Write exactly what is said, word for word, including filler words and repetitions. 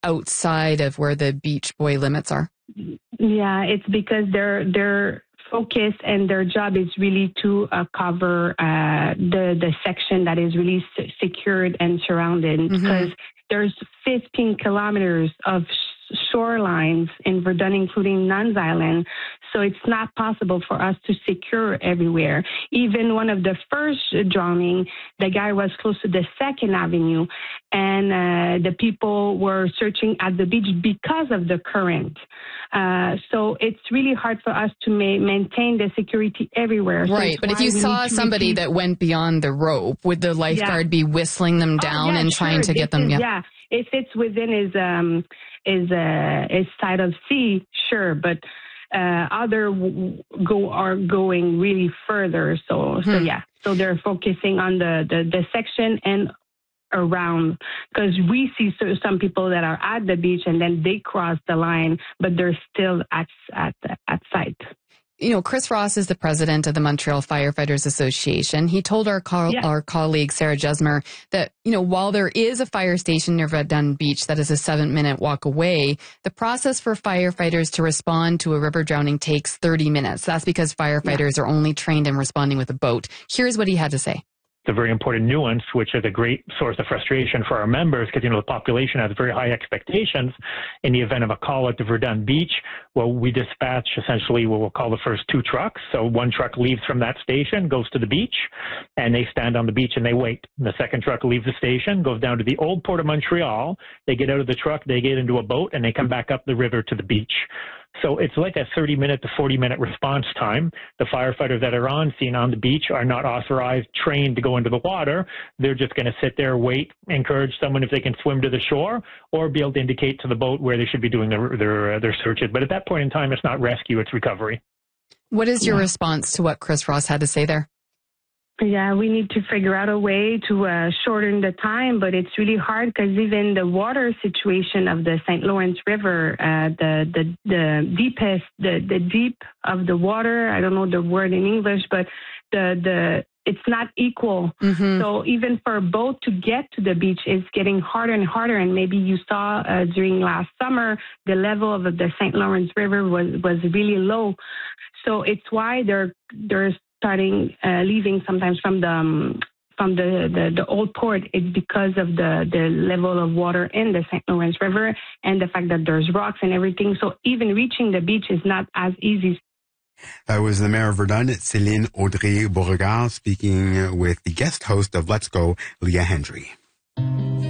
outside of where the beach buoy limits are? Yeah, it's because their their focus and their job is really to uh, cover uh, the the section that is really s- secured and surrounded, Mm-hmm. because there's fifteen kilometers of sh- shorelines in Verdun, including Nuns Island. So it's not possible for us to secure everywhere. Even one of the first drowning, the guy was close to the Second Avenue, and uh, the people were searching at the beach because of the current. Uh, so it's really hard for us to ma- maintain the security everywhere. So Right, it's but if why you we saw need to somebody receive- that went beyond the rope, would the lifeguard be whistling them down oh, yeah, and sure. trying to This get them? is, Yeah. yeah, if it's within his um his uh his side of sea, sure, but uh other w- go are going really further. So so Hmm. yeah, so they're focusing on the the, the section and around, because we see so, some people that are at the beach and then they cross the line, but they're still at at at site. You know, Chris Ross is the president of the Montreal Firefighters Association. He told our co- Yeah. our colleague Sarah Jesmer that, you know, while there is a fire station near Verdun Beach that is a seven-minute walk away, the process for firefighters to respond to a river drowning takes thirty minutes. That's because firefighters yeah. are only trained in responding with a boat. Here's what he had to say. The very important nuance, which is a great source of frustration for our members, because, you know, the population has very high expectations. In the event of a call at the Verdun Beach, well, we dispatch essentially what we'll call the first two trucks. So one truck leaves from that station, goes to the beach, and they stand on the beach and they wait. And the second truck leaves the station, goes down to the old port of Montreal. They get out of the truck, they get into a boat, and they come back up the river to the beach. So it's like a thirty minute to forty minute response time. The firefighters that are on scene on the beach are not authorized, trained to go into the water. They're just going to sit there, wait, encourage someone if they can swim to the shore, or be able to indicate to the boat where they should be doing their their, uh, their searches. But at that point in time, it's not rescue, it's recovery. What is your yeah. response to what Chris Ross had to say there? Yeah, we need to figure out a way to uh, shorten the time, but it's really hard because even the water situation of the Saint Lawrence River, uh, the, the the deepest, the, the deep of the water, I don't know the word in English, but the the it's not equal. Mm-hmm. So even for a boat to get to the beach is getting harder and harder. And maybe you saw uh, during last summer, the level of the Saint Lawrence River was, was really low. So it's why they're they're starting uh, leaving sometimes from the um, from the, the, the old port. It's because of the, the level of water in the Saint Lawrence River and the fact that there's rocks and everything. So even reaching the beach is not as easy. That was the mayor of Verdun, Céline Audrey Beauregard, speaking with the guest host of Let's Go, Leah Hendry.